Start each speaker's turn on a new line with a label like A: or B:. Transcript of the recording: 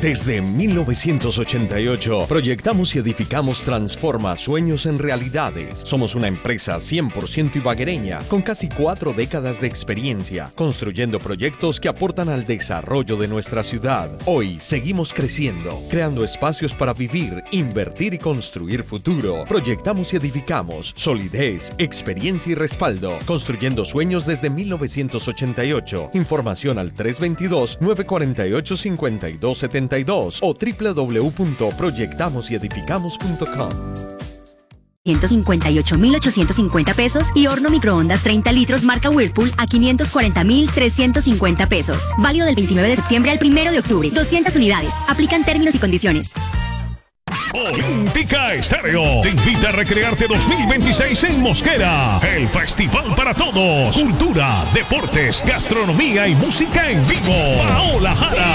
A: Desde 1988, proyectamos y edificamos Transforma Sueños en Realidades. Somos una empresa 100% ibaguereña, con casi 4 décadas de experiencia, construyendo proyectos que aportan al desarrollo de nuestra ciudad. Hoy seguimos creciendo, creando espacios para vivir, invertir y construir futuro. Proyectamos y edificamos solidez, experiencia y respaldo, construyendo sueños desde 1988. Información al 322-948-5272 o www.proyectamosyedificamos.com.
B: 158.850 pesos y horno microondas 30 litros marca Whirlpool a 540.350 pesos. Válido del 29 de septiembre al 1 de octubre. 200 unidades. Aplican términos y condiciones.
C: Olímpica Estéreo te invita a recrearte 2026 en Mosquera. El festival para todos. Cultura, deportes, gastronomía y música en vivo. Paola Jara,